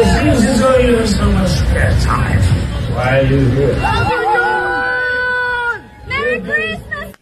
seems as though you have so much spare time. Why are you here? Merry Christmas!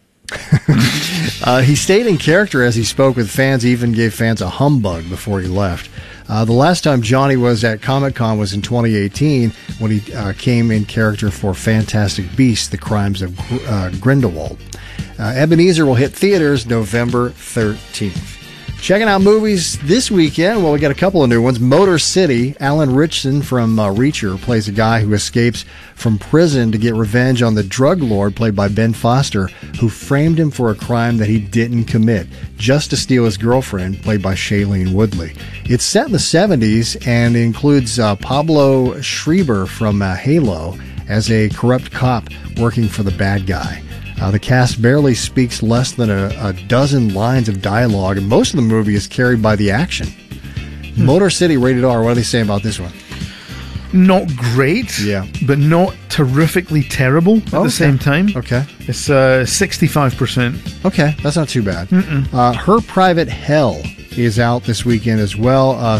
He stayed in character as he spoke with fans, even gave fans a humbug before he left. The last time Johnny was at Comic-Con was in 2018 when he came in character for Fantastic Beasts, The Crimes of Grindelwald. Ebenezer will hit theaters November 13th. Checking out movies this weekend, well, we got a couple of new ones. Motor City, Alan Ritchson from Reacher plays a guy who escapes from prison to get revenge on the drug lord, played by Ben Foster, who framed him for a crime that he didn't commit, just to steal his girlfriend, played by Shailene Woodley. It's set in the 70s and includes Pablo Schreiber from Halo as a corrupt cop working for the bad guy. The cast barely speaks less than a dozen lines of dialogue, and most of the movie is carried by the action. Motor City, rated R. What do they say about this one? Not great, yeah, but not terrifically terrible at the same time. Okay. It's 65%. Okay, that's not too bad. Her Private Hell is out this weekend as well. A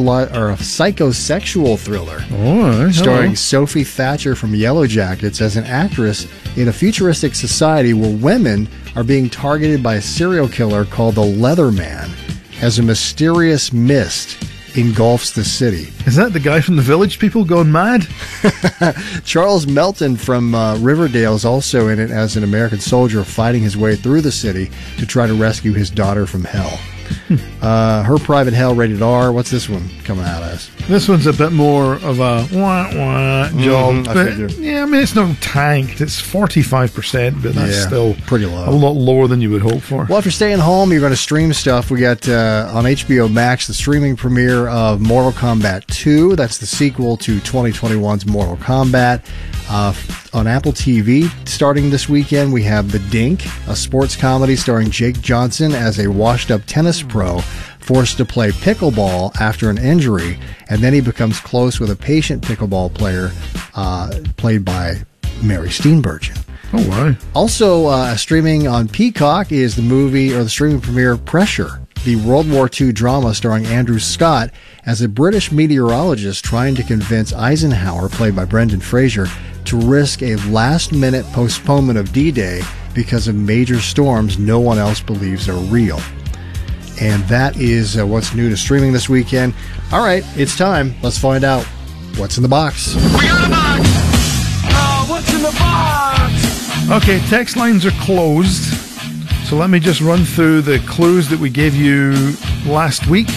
psychosexual thriller starring Sophie Thatcher from Yellow Jackets as an actress in a futuristic society where women are being targeted by a serial killer called the Leatherman as a mysterious mist engulfs the city. Is that the guy from The Village People gone mad? Charles Melton from Riverdale is also in it as an American soldier fighting his way through the city to try to rescue his daughter from hell. Her Private Hell, rated R. What's this one coming out as? This one's a bit more of a wah-wah job. But, yeah, I mean, it's not tanked. It's 45%, but that's still pretty low. A lot lower than you would hope for. Well, if you're staying home, you're going to stream stuff. We got on HBO Max the streaming premiere of Mortal Kombat 2. That's the sequel to 2021's Mortal Kombat. On Apple TV, starting this weekend, we have The Dink, a sports comedy starring Jake Johnson as a washed-up tennis pro forced to play pickleball after an injury, and then he becomes close with a patient pickleball player played by Mary Steenburgen. Oh, wow. Also, streaming on Peacock is the movie, or the streaming premiere, Pressure, the World War II drama starring Andrew Scott as a British meteorologist trying to convince Eisenhower, played by Brendan Fraser, to risk a last-minute postponement of D-Day because of major storms no one else believes are real. And that is what's new to streaming this weekend. All right, it's time. Let's find out what's in the box. We got a box! What's in the box? Okay, text lines are closed. So let me just run through the clues that we gave you last week.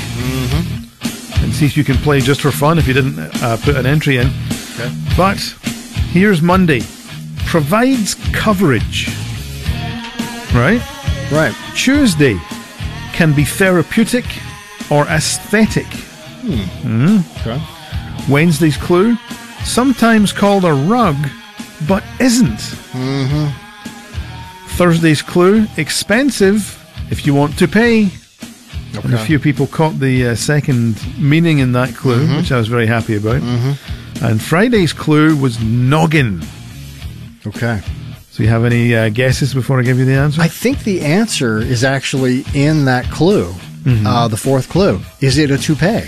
And see if you can play just for fun if you didn't put an entry in. Okay. But here's Monday. Provides coverage. Right? Right. Tuesday. Can be therapeutic or aesthetic. Okay. Wednesday's clue. Sometimes called a rug, but isn't. Thursday's clue. Expensive if you want to pay. Okay. And a few people caught the second meaning in that clue, which I was very happy about. And Friday's clue was noggin. Okay. So you have any guesses before I give you the answer? I think the answer is actually in that clue, the fourth clue. Is it a toupee?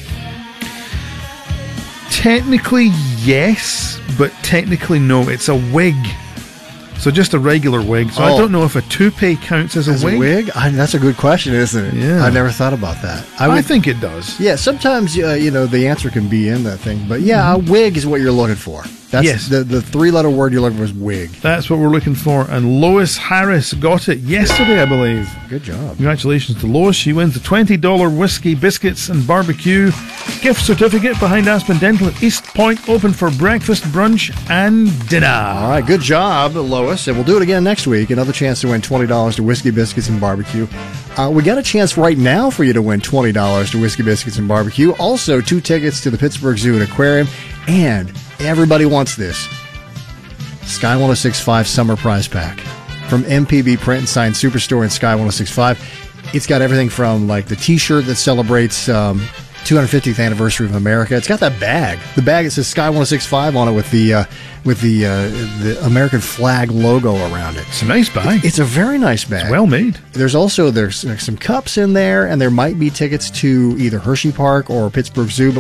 Technically, yes, but technically, no. It's a wig. So just a regular wig. So I don't know if a toupee counts as a wig. That's a good question, isn't it? Yeah. I never thought about that. I think it does. Yeah, sometimes, the answer can be in that thing. But yeah, a wig is what you're looking for. That's yes. The three-letter word you're looking for is wig. That's what we're looking for. And Lois Harris got it yesterday, I believe. Good job. Congratulations to Lois. She wins the $20 Whiskey, Biscuits and Barbecue gift certificate behind Aspen Dental at East Point, open for breakfast, brunch, and dinner. All right, good job, Lois. And we'll do it again next week. Another chance to win $20 to Whiskey, Biscuits, and Barbecue. We got a chance right now for you to win $20 to Whiskey, Biscuits, and Barbecue. Also, 2 tickets to the Pittsburgh Zoo and Aquarium. And everybody wants this. Sky 106.5 Summer Prize Pack from MPB Print and Sign Superstore and Sky 106.5. It's got everything from like the T-shirt that celebrates 250th anniversary of America. It's got that bag. The bag, it says Sky 106.5 on it with the American flag logo around it. It's a nice bag. It's a very nice bag. It's well made. There's also there's some cups in there, and there might be tickets to either Hershey Park or Pittsburgh Zoo. But